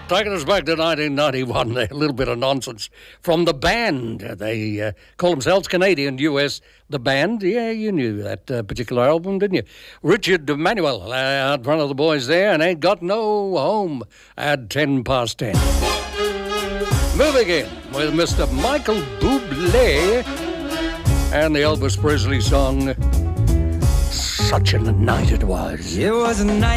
Taking us back to 1991, a little bit of nonsense from The Band. They call themselves Canadian US The Band. Yeah, you knew that particular album, didn't you? Richard Manuel out front of the boys there, and Ain't Got No Home at 10 past 10. Moving in with Mr. Michael Bublé and the Elvis Presley song, Such a Night It Was. It was a night